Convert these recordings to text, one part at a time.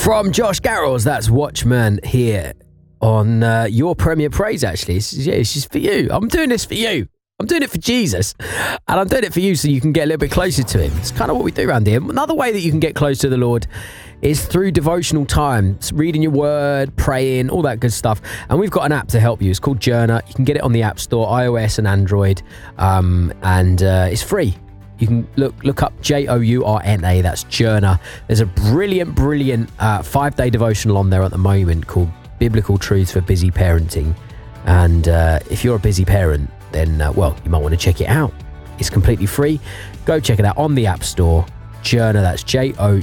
From Josh Garrels, that's Watchman here on your Premier Praise, actually. It's just for you. I'm doing this for you. I'm doing it for Jesus. And I'm doing it for you so you can get a little bit closer to him. It's kind of what we do around here. Another way that you can get close to the Lord is through devotional time. It's reading your word, praying, all that good stuff. And we've got an app to help you. It's called Journa. You can get it on the App Store, iOS and Android. And it's free. You can look up Journa, that's Journa. There's a brilliant 5-day devotional on there at the moment called Biblical Truths for Busy Parenting. And if you're a busy parent, then, you might want to check it out. It's completely free. Go check it out on the App Store. Journa, that's Journa.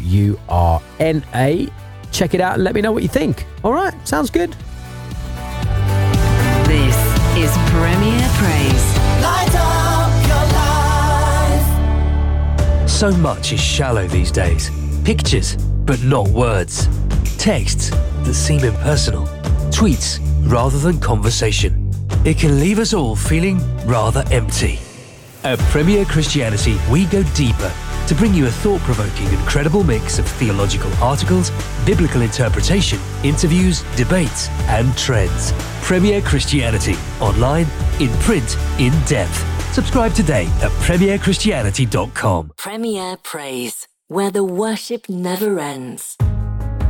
Check it out and let me know what you think. All right, sounds good. This is Premier Praise. Light up your life. So much is shallow these days. Pictures, but not words. Texts that seem impersonal. Tweets rather than conversation. It can leave us all feeling rather empty. At Premier Christianity, we go deeper to bring you a thought-provoking and credible mix of theological articles, biblical interpretation, interviews, debates, and trends. Premier Christianity, online, in print, in depth. Subscribe today at premierchristianity.com. Premier Praise, where the worship never ends.